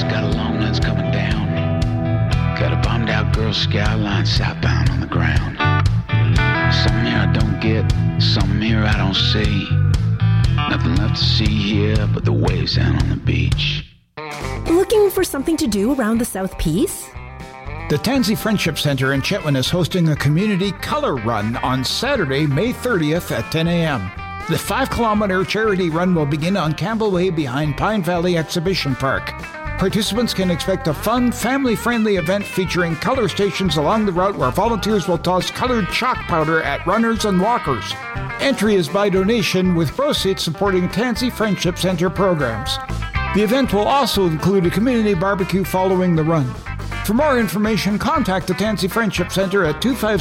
got a long lens coming down. Got a bombed out Girl Scout line southbound on the ground. Something here I don't get, something here I don't see. Nothing left to see here but the waves down on the beach. Looking for something to do around the South Peace? The Tansy Friendship Center in Chetwynd is hosting a community color run on Saturday, May 30th at 10 a.m. The 5-kilometer charity run will begin on Campbell Way behind Pine Valley Exhibition Park. Participants can expect a fun, family-friendly event featuring color stations along the route where volunteers will toss colored chalk powder at runners and walkers. Entry is by donation, with proceeds supporting Tansy Friendship Center programs. The event will also include a community barbecue following the run. For more information, contact the Tansy Friendship Center at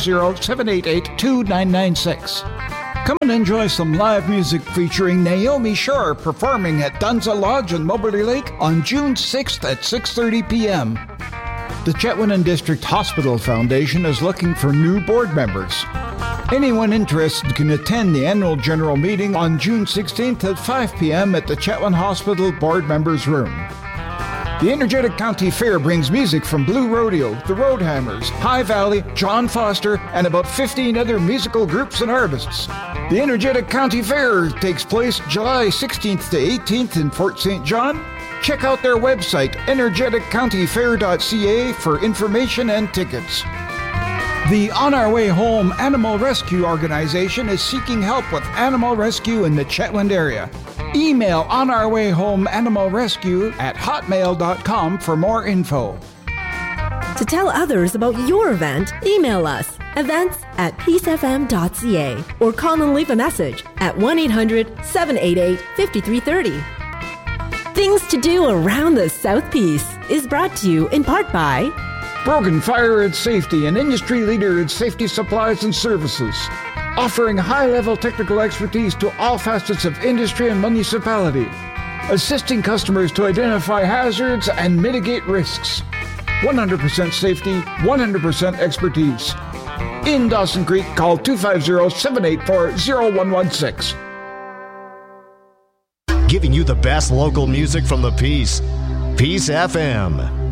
250-788-2996. Come and enjoy some live music featuring Naomi Shore performing at Dunza Lodge in Moberly Lake on June 6th at 6:30 p.m. The Chetwynd District Hospital Foundation is looking for new board members. Anyone interested can attend the annual general meeting on June 16th at 5 p.m. at the Chetwynd Hospital Board Members Room. The Energetic County Fair brings music from Blue Rodeo, the Roadhammers, High Valley, John Foster, and about 15 other musical groups and artists. The Energetic County Fair takes place July 16th to 18th in Fort St. John. Check out their website, energeticcountyfair.ca, for information and tickets. The On Our Way Home Animal Rescue Organization is seeking help with animal rescue in the Chetwynd area. Email On Our Way Home Animal Rescue at hotmail.com for more info. To tell others about your event, email us events@peacefm.ca or call and leave a message at 1-800-788-5330. Things to do around the South Peace is brought to you in part by Brogan Fire and Safety, an industry leader in safety supplies and services, offering high-level technical expertise to all facets of industry and municipality, assisting customers to identify hazards and mitigate risks. 100% safety, 100% expertise. In Dawson Creek, call 250-784-0116. Giving you the best local music from the Peace. Peace FM.